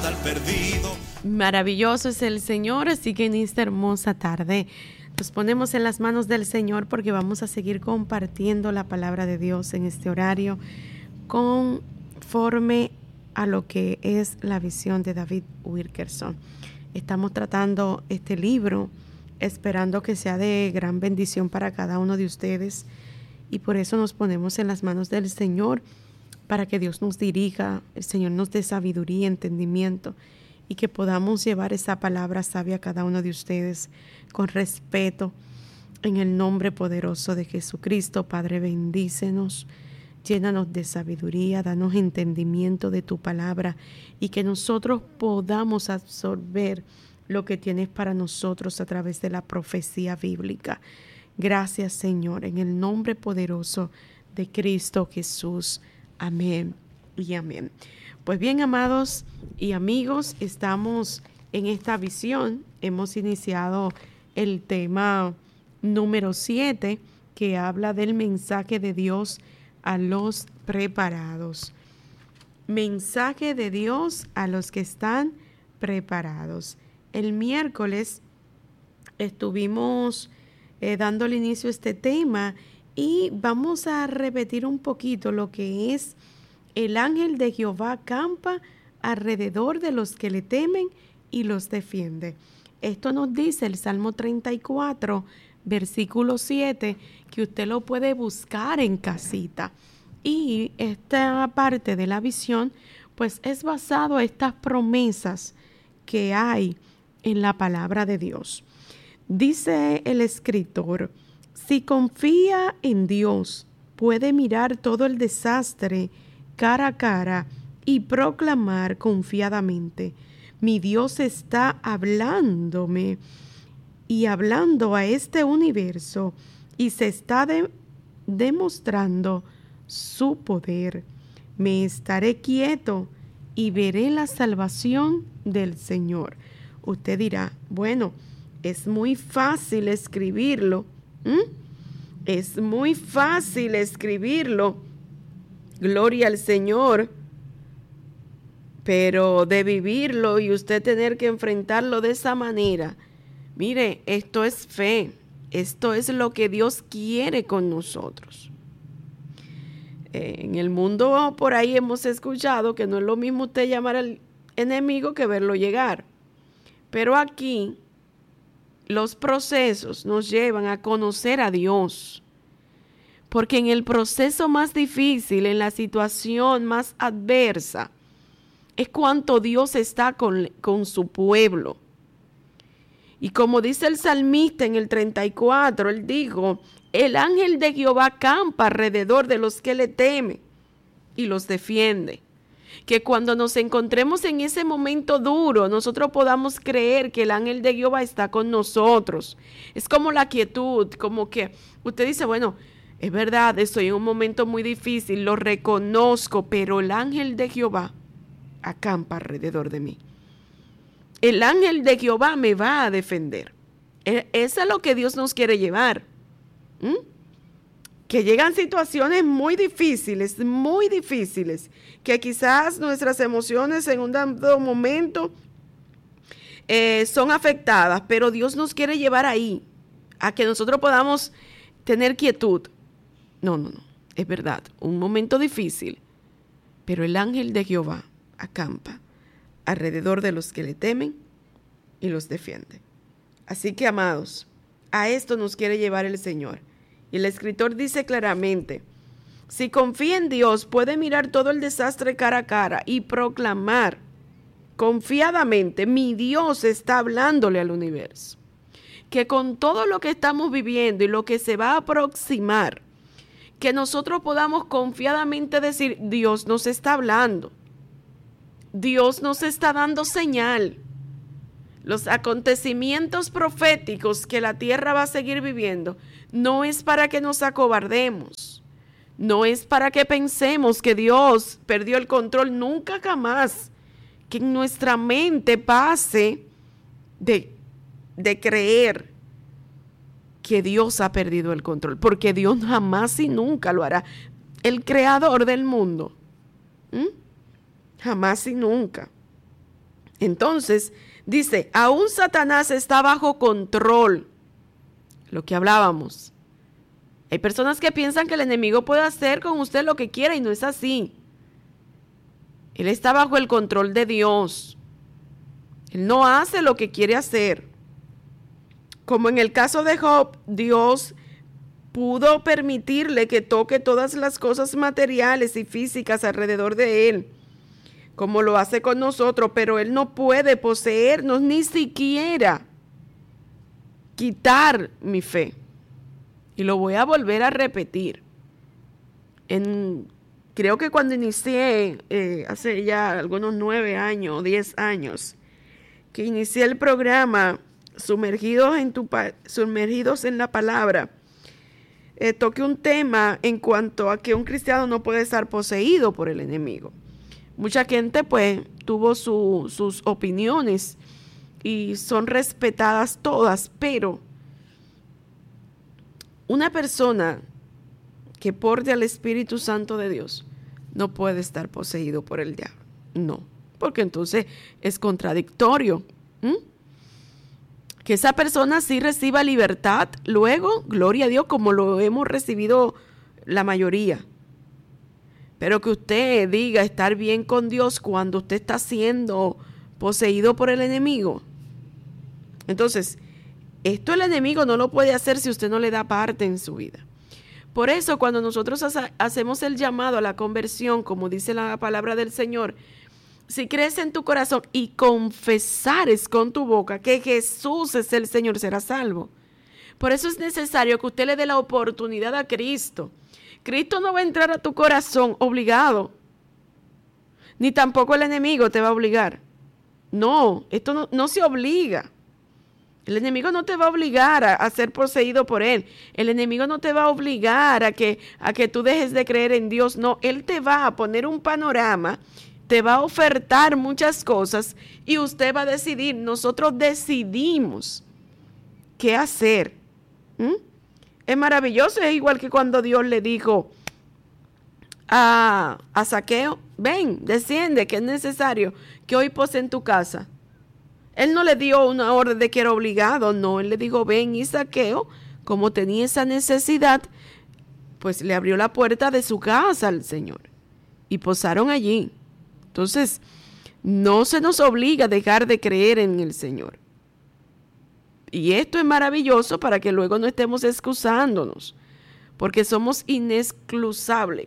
hasta el perdido. Maravilloso es el Señor, así que en esta hermosa tarde nos ponemos en las manos del Señor porque vamos a seguir compartiendo la palabra de Dios en este horario conforme a lo que es la visión de David Wilkerson. Estamos tratando este libro esperando que sea de gran bendición para cada uno de ustedes y por eso nos ponemos en las manos del Señor para que Dios nos dirija, el Señor nos dé sabiduría, entendimiento y que podamos llevar esa palabra sabia a cada uno de ustedes con respeto en el nombre poderoso de Jesucristo. Padre, bendícenos, llénanos de sabiduría, danos entendimiento de tu palabra y que nosotros podamos absorber lo que tienes para nosotros a través de la profecía bíblica. Gracias, Señor, en el nombre poderoso de Cristo Jesús. Amén y amén. Pues bien, amados y amigos, estamos en esta visión. Hemos iniciado el tema número 7 que habla del mensaje de Dios a los preparados. Mensaje de Dios a los que están preparados. El miércoles estuvimos dándole inicio a este tema y vamos a repetir un poquito lo que es el ángel de Jehová acampa alrededor de los que le temen y los defiende. Esto nos dice el Salmo 34, versículo 7, que usted lo puede buscar en casita. Y esta parte de la visión, pues es basado en estas promesas que hay en la palabra de Dios. Dice el escritor, si confía en Dios, puede mirar todo el desastre cara a cara y proclamar confiadamente, mi Dios está hablándome y hablando a este universo y se está demostrando su poder. Me estaré quieto y veré la salvación del Señor. Usted dirá, bueno, es muy fácil escribirlo. Es muy fácil escribirlo. Gloria al Señor. Pero de vivirlo y usted tener que enfrentarlo de esa manera. Mire, esto es fe. Esto es lo que Dios quiere con nosotros. En el mundo por ahí hemos escuchado que no es lo mismo usted llamar al enemigo que verlo llegar. Pero aquí los procesos nos llevan a conocer a Dios. Porque en el proceso más difícil, en la situación más adversa, es cuanto Dios está con su pueblo. Y como dice el salmista en el 34, él dijo, el ángel de Jehová acampa alrededor de los que le temen y los defiende. Que cuando nos encontremos en ese momento duro, nosotros podamos creer que el ángel de Jehová está con nosotros. Es como la quietud, como que usted dice, bueno, es verdad, estoy en un momento muy difícil, lo reconozco, pero el ángel de Jehová acampa alrededor de mí. El ángel de Jehová me va a defender. Eso es lo que Dios nos quiere llevar. Que llegan situaciones muy difíciles, que quizás nuestras emociones en un dado momento son afectadas, pero Dios nos quiere llevar ahí, a que nosotros podamos tener quietud. No, es verdad, un momento difícil, pero el ángel de Jehová acampa alrededor de los que le temen y los defiende. Así que, amados, a esto nos quiere llevar el Señor. Y el escritor dice claramente, si confía en Dios, puede mirar todo el desastre cara a cara y proclamar confiadamente, mi Dios está hablándole al universo. Que con todo lo que estamos viviendo y lo que se va a aproximar, que nosotros podamos confiadamente decir, Dios nos está hablando. Dios nos está dando señal. Los acontecimientos proféticos que la tierra va a seguir viviendo no es para que nos acobardemos, no es para que pensemos que Dios perdió el control, nunca jamás, que en nuestra mente pase de creer que Dios ha perdido el control, porque Dios jamás y nunca lo hará. El creador del mundo, jamás y nunca. Entonces, dice, aún Satanás está bajo control. Lo que hablábamos. Hay personas que piensan que el enemigo puede hacer con usted lo que quiera y no es así. Él está bajo el control de Dios. Él no hace lo que quiere hacer. Como en el caso de Job, Dios pudo permitirle que toque todas las cosas materiales y físicas alrededor de él, como lo hace con nosotros, pero él no puede poseernos ni siquiera quitar mi fe. Y lo voy a volver a repetir. Creo que cuando inicié, hace ya algunos 9 años, 10 años, que inicié el programa Sumergidos en la Palabra, toqué un tema en cuanto a que un cristiano no puede estar poseído por el enemigo. Mucha gente pues tuvo sus opiniones y son respetadas todas, pero una persona que porte al Espíritu Santo de Dios no puede estar poseído por el diablo. No, porque entonces es contradictorio. Que esa persona sí reciba libertad, luego, gloria a Dios, como lo hemos recibido la mayoría. Pero que usted diga estar bien con Dios cuando usted está siendo poseído por el enemigo. Entonces, esto el enemigo no lo puede hacer si usted no le da parte en su vida. Por eso, cuando nosotros hacemos el llamado a la conversión, como dice la palabra del Señor, si crees en tu corazón y confesares con tu boca que Jesús es el Señor, serás salvo. Por eso es necesario que usted le dé la oportunidad a Cristo. Cristo no va a entrar a tu corazón obligado, ni tampoco el enemigo te va a obligar. No, esto no se obliga. El enemigo no te va a obligar a ser poseído por él. El enemigo no te va a obligar a que tú dejes de creer en Dios. No, él te va a poner un panorama, te va a ofertar muchas cosas y usted va a decidir. Nosotros decidimos qué hacer. Es maravilloso, es igual que cuando Dios le dijo a Zaqueo, ven, desciende, que es necesario que hoy poseen tu casa. Él no le dio una orden de que era obligado, no, él le dijo, ven, y Zaqueo, como tenía esa necesidad, pues le abrió la puerta de su casa al Señor y posaron allí. Entonces, no se nos obliga a dejar de creer en el Señor. Y esto es maravilloso para que luego no estemos excusándonos, porque somos inexcusables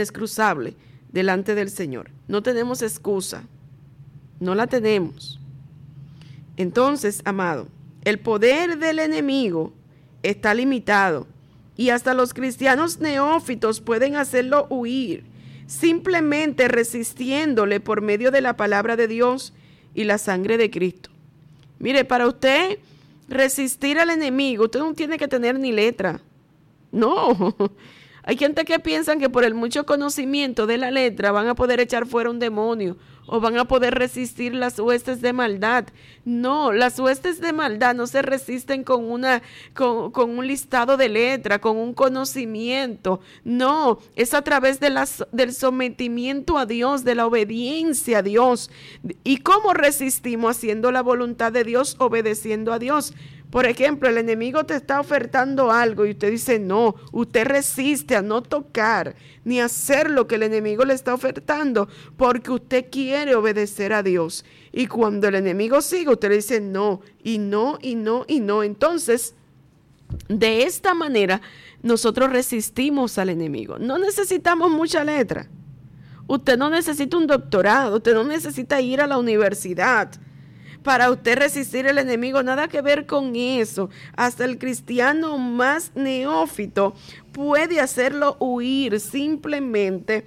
delante del Señor. No tenemos excusa, no la tenemos. Entonces, amado, el poder del enemigo está limitado y hasta los cristianos neófitos pueden hacerlo huir, simplemente resistiéndole por medio de la palabra de Dios y la sangre de Cristo. Mire, para usted resistir al enemigo, usted no tiene que tener ni letra. No, hay gente que piensa que por el mucho conocimiento de la letra van a poder echar fuera un demonio o van a poder resistir las huestes de maldad. No, las huestes de maldad no se resisten con un listado de letra, con un conocimiento. No, es a través del sometimiento a Dios, de la obediencia a Dios. ¿Y cómo resistimos? Haciendo la voluntad de Dios, obedeciendo a Dios. Por ejemplo, el enemigo te está ofertando algo y usted dice no, usted resiste a no tocar ni hacer lo que el enemigo le está ofertando porque usted quiere obedecer a Dios. Y cuando el enemigo sigue, usted le dice no, y no, y no, y no. Entonces, de esta manera, nosotros resistimos al enemigo. No necesitamos mucha letra. Usted no necesita un doctorado, usted no necesita ir a la universidad para usted resistir al enemigo, nada que ver con eso. Hasta el cristiano más neófito puede hacerlo huir simplemente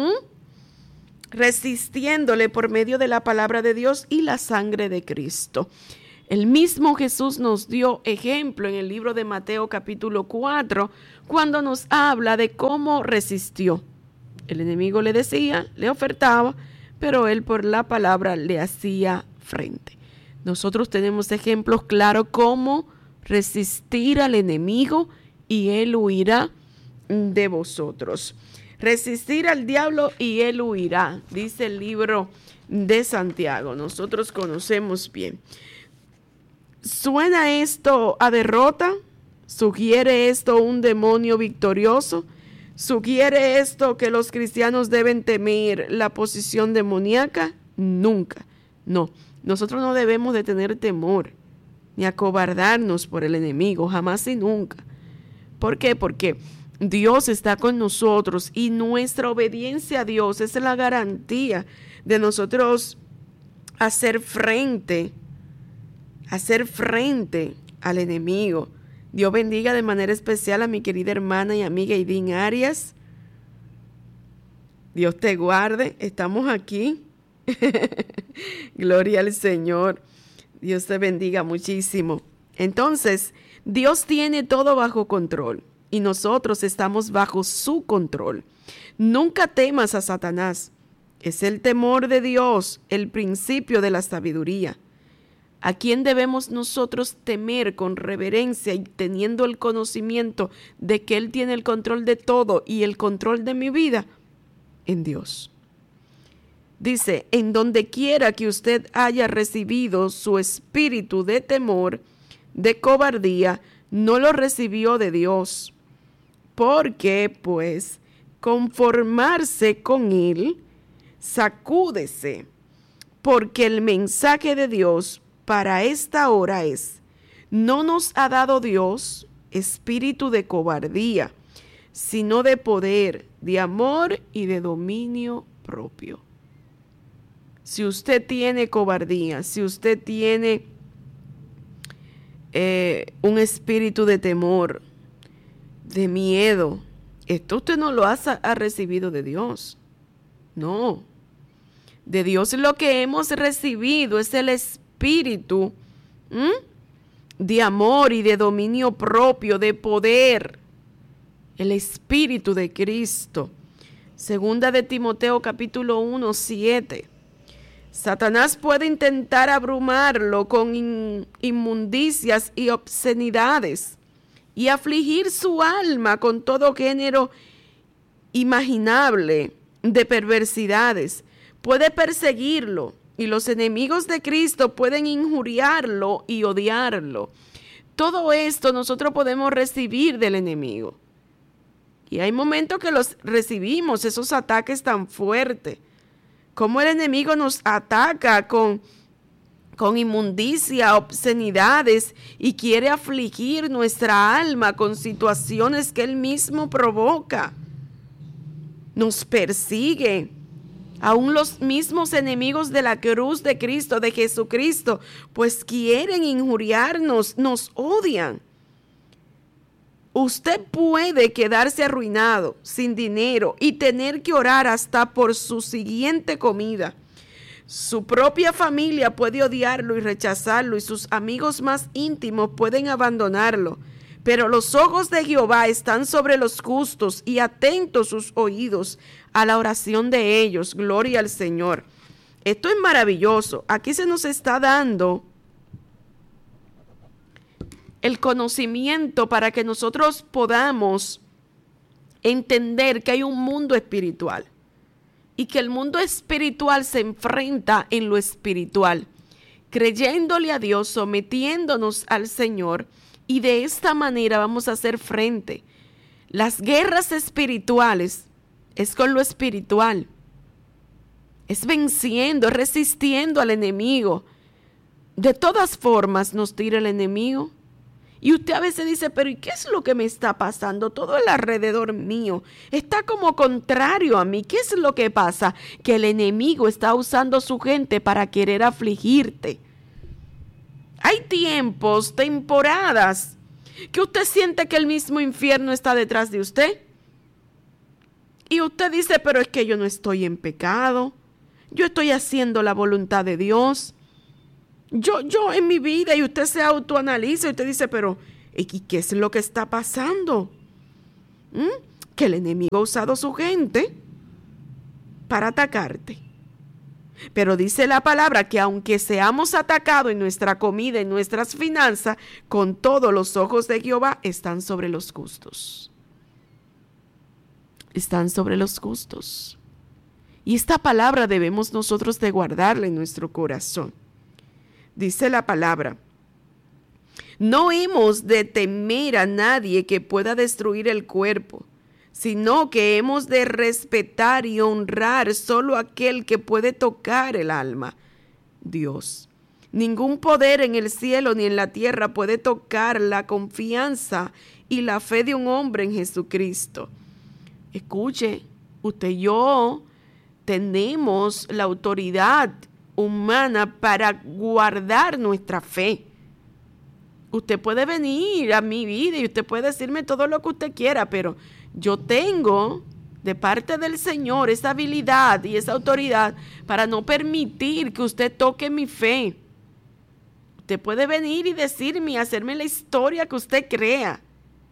resistiéndole por medio de la palabra de Dios y la sangre de Cristo. El mismo Jesús nos dio ejemplo en el libro de Mateo capítulo 4, cuando nos habla de cómo resistió. El enemigo le decía, le ofertaba, pero él por la palabra le hacía frente. Nosotros tenemos ejemplos claros cómo resistir al enemigo y él huirá de vosotros. Resistir al diablo y él huirá, dice el libro de Santiago. Nosotros conocemos bien. ¿Suena esto a derrota? ¿Sugiere esto un demonio victorioso? ¿Sugiere esto que los cristianos deben temer la posición demoníaca? Nunca. No, nosotros no debemos de tener temor ni acobardarnos por el enemigo, jamás y nunca. ¿Por qué? Porque Dios está con nosotros y nuestra obediencia a Dios es la garantía de nosotros hacer frente al enemigo. Dios bendiga de manera especial a mi querida hermana y amiga Aidín Arias. Dios te guarde, estamos aquí. Gloria al Señor. Dios te bendiga muchísimo. Entonces, Dios tiene todo bajo control y nosotros estamos bajo su control. Nunca temas a Satanás. Es el temor de Dios, el principio de la sabiduría. ¿A quién debemos nosotros temer con reverencia y teniendo el conocimiento de que Él tiene el control de todo y el control de mi vida? En Dios. Dice, en donde quiera que usted haya recibido su espíritu de temor, de cobardía, no lo recibió de Dios. Porque, pues, conformarse con Él, sacúdese, porque el mensaje de Dios para esta hora es, no nos ha dado Dios espíritu de cobardía, sino de poder, de amor y de dominio propio. Si usted tiene cobardía, si usted tiene un espíritu de temor, de miedo, esto usted no lo ha recibido de Dios. No. De Dios lo que hemos recibido es el espíritu de amor y de dominio propio, de poder. El espíritu de Cristo. Segunda de Timoteo capítulo 1, 7. Satanás puede intentar abrumarlo con inmundicias y obscenidades y afligir su alma con todo género imaginable de perversidades. Puede perseguirlo y los enemigos de Cristo pueden injuriarlo y odiarlo. Todo esto nosotros podemos recibir del enemigo. Y hay momentos que los recibimos, esos ataques tan fuertes. Cómo el enemigo nos ataca con inmundicia, obscenidades y quiere afligir nuestra alma con situaciones que él mismo provoca. Nos persigue. Aún los mismos enemigos de la cruz de Cristo, de Jesucristo, pues quieren injuriarnos, nos odian. Usted puede quedarse arruinado, sin dinero y tener que orar hasta por su siguiente comida. Su propia familia puede odiarlo y rechazarlo y sus amigos más íntimos pueden abandonarlo. Pero los ojos de Jehová están sobre los justos y atentos sus oídos a la oración de ellos. Gloria al Señor. Esto es maravilloso. Aquí se nos está dando el conocimiento para que nosotros podamos entender que hay un mundo espiritual y que el mundo espiritual se enfrenta en lo espiritual, creyéndole a Dios, sometiéndonos al Señor, y de esta manera vamos a hacer frente. Las guerras espirituales es con lo espiritual, es venciendo, es resistiendo al enemigo. De todas formas nos tira el enemigo. Y usted a veces dice, pero ¿y qué es lo que me está pasando? Todo el alrededor mío está como contrario a mí. ¿Qué es lo que pasa? Que el enemigo está usando su gente para querer afligirte. Hay tiempos, temporadas, que usted siente que el mismo infierno está detrás de usted. Y usted dice, pero es que yo no estoy en pecado. Yo estoy haciendo la voluntad de Dios. Yo en mi vida, y usted se autoanaliza y usted dice, pero ¿y qué es lo que está pasando? Que el enemigo ha usado su gente para atacarte. Pero dice la palabra que aunque seamos atacados en nuestra comida, en nuestras finanzas, con todos los ojos de Jehová están sobre los justos. Están sobre los justos. Y esta palabra debemos nosotros de guardarla en nuestro corazón. Dice la palabra: no hemos de temer a nadie que pueda destruir el cuerpo, sino que hemos de respetar y honrar solo a aquel que puede tocar el alma, Dios. Ningún poder en el cielo ni en la tierra puede tocar la confianza y la fe de un hombre en Jesucristo. Escuche, usted y yo tenemos la autoridad humana para guardar nuestra fe. Usted puede venir a mi vida y usted puede decirme todo lo que usted quiera, pero yo tengo de parte del Señor esa habilidad y esa autoridad para no permitir que usted toque mi fe. Usted puede venir y decirme y hacerme la historia que usted crea,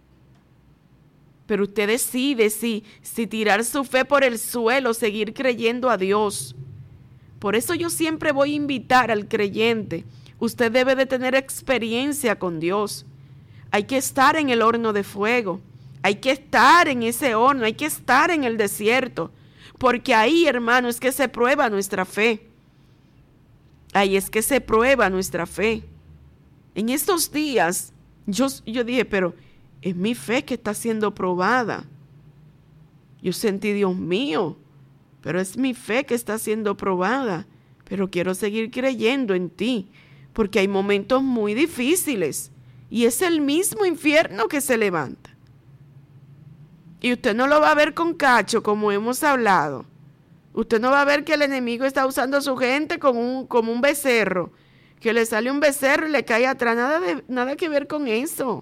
pero usted decide si tirar su fe por el suelo, seguir creyendo a Dios. Por eso yo siempre voy a invitar al creyente: usted debe de tener experiencia con Dios. Hay que estar en el horno de fuego. Hay que estar en ese horno. Hay que estar en el desierto. Porque ahí, hermano, es que se prueba nuestra fe. Ahí es que se prueba nuestra fe. En estos días, yo dije, pero es mi fe que está siendo probada. Yo sentí, Dios mío, pero es mi fe que está siendo probada. Pero quiero seguir creyendo en ti, porque hay momentos muy difíciles y es el mismo infierno que se levanta. Y usted no lo va a ver con cacho, como hemos hablado. Usted no va a ver que el enemigo está usando a su gente como un becerro, que le sale un becerro y le cae atrás. Nada que ver con eso.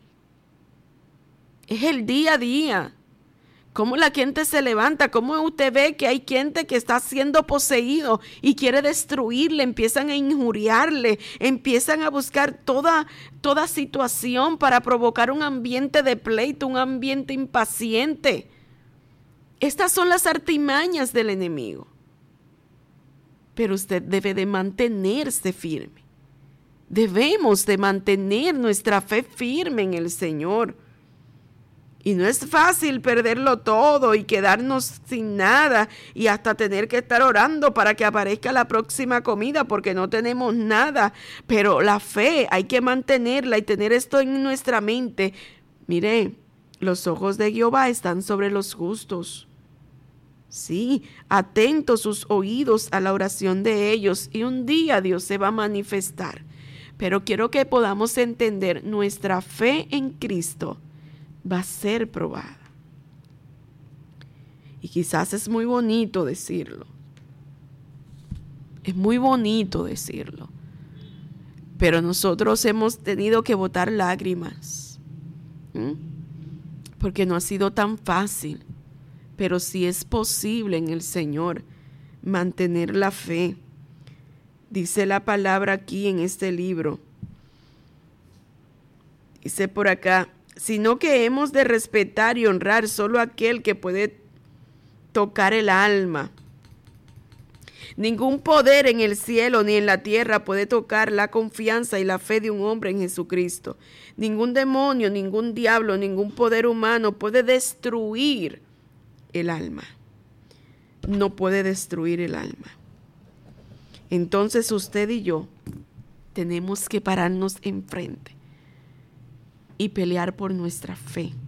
Es el día a día. Cómo la gente se levanta, cómo usted ve que hay gente que está siendo poseído y quiere destruirle, empiezan a injuriarle, empiezan a buscar toda situación para provocar un ambiente de pleito, un ambiente impaciente. Estas son las artimañas del enemigo. Pero usted debe de mantenerse firme. Debemos de mantener nuestra fe firme en el Señor. Y no es fácil perderlo todo y quedarnos sin nada y hasta tener que estar orando para que aparezca la próxima comida porque no tenemos nada. Pero la fe hay que mantenerla y tener esto en nuestra mente. Mire, los ojos de Jehová están sobre los justos. Sí, atentos sus oídos a la oración de ellos y un día Dios se va a manifestar. Pero quiero que podamos entender, nuestra fe en Cristo va a ser probada. Y quizás es muy bonito decirlo. Es muy bonito decirlo. Pero nosotros hemos tenido que botar lágrimas. Porque no ha sido tan fácil. Pero sí es posible en el Señor mantener la fe. Dice la palabra aquí en este libro. Dice por acá: sino que hemos de respetar y honrar solo a aquel que puede tocar el alma. Ningún poder en el cielo ni en la tierra puede tocar la confianza y la fe de un hombre en Jesucristo. Ningún demonio, ningún diablo, ningún poder humano puede destruir el alma. No puede destruir el alma. Entonces usted y yo tenemos que pararnos enfrente y pelear por nuestra fe.